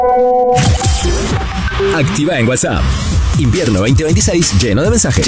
Activa en WhatsApp. Invierno 2026 lleno de mensajes.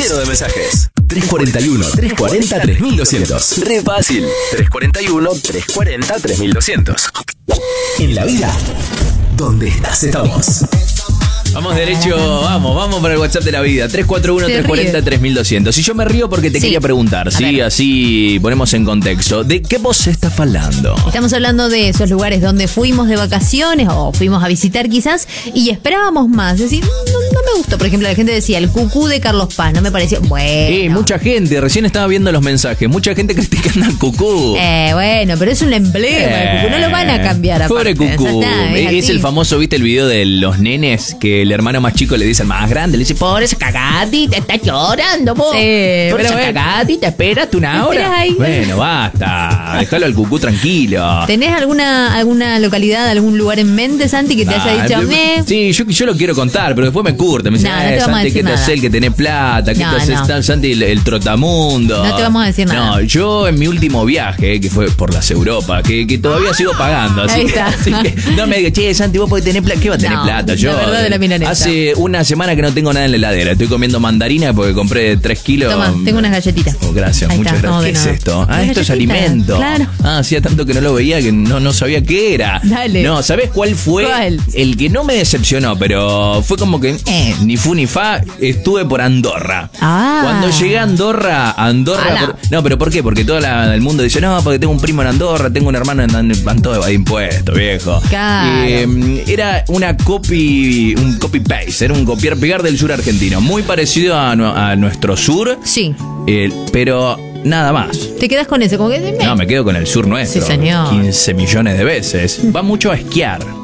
341-340-3200. Re fácil. 341-340-3200. En la vida, donde estás, estamos. Vamos derecho, vamos para el WhatsApp de la vida. 341-340-3200. Y yo me río porque te quería preguntar, ¿sí? Así ponemos en contexto. ¿De qué vos estás hablando? Estamos hablando de esos lugares donde fuimos de vacaciones o fuimos a visitar quizás y esperábamos más. Es decir, no me gustó. Por ejemplo, la gente decía el cucú de Carlos Paz. No me pareció bueno. Mucha gente, recién estaba viendo los mensajes. Mucha gente criticando al cucú. Bueno, pero es un emblema. El cucú no lo van a cambiar. Pobre aparte. cucú. Es el famoso, ¿viste el video de los nenes que el hermano más chico le dice al más grande? Le dice, por esa cagadita, estás llorando, vos. Sí, por esa cagadita, espérate una hora. Bueno, basta. Déjalo al cucú tranquilo. ¿Tenés alguna localidad, algún lugar en mente, Santi, que te haya dicho Sí, yo lo quiero contar, pero después me curte. Me dice, Santi, ¿qué te haces el que tenés plata? ¿Qué te haces, Santi, el trotamundo? No te vamos a decir nada. No, yo en mi último viaje, que fue por las Europas, que todavía sigo pagando. Así que no me digas, che, Santi, vos podés tener plata. ¿Qué vas a tener plata? Yo, la verdad de la milanesa. Hace una semana que no tengo nada en la heladera. Estoy comiendo mandarina porque compré 3 kilos. Toma, tengo unas galletitas. Gracias, muchas gracias. ¿Qué es esto? Esto es alimento. Claro. Hacía tanto que no lo veía que no sabía qué era. Dale. No, ¿sabés cuál fue? El que no me decepcionó, pero fue como que ni fu ni fa. Estuve por Andorra. Cuando llegué a Andorra. No, pero ¿por qué? Porque todo el mundo dice, no, porque tengo un primo en Andorra, tengo un hermano en Andorra de impuestos, viejo. Claro. Era un copy-paste. Era un copiar-pegar del sur argentino. Muy parecido a nuestro sur. Sí. Pero nada más. ¿Te quedas con eso? Como que no, me quedo con el sur nuestro. Sí, señor. 15 millones de veces. Va mucho a esquiar.